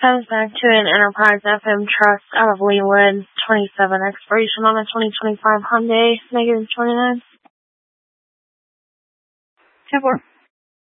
Comes back to an Enterprise FM Trust out of Leland, 27, expiration on a 2025 Hyundai, -29. 10-4.